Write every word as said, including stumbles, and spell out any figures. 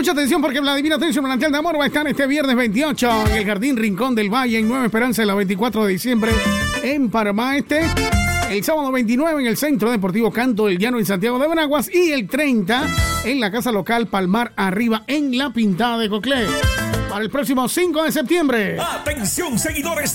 mucha atención porque la Divina Atención Manantial de Amor va a estar este viernes veintiocho en el Jardín Rincón del Valle, en Nueva Esperanza, el veinticuatro de diciembre en Panamá Este. El sábado veintinueve en el Centro Deportivo Canto del Llano en Santiago de Veraguas. Y el treinta en la Casa Local Palmar Arriba en La Pintada de Coclé. Para el próximo cinco de septiembre. Atención, seguidores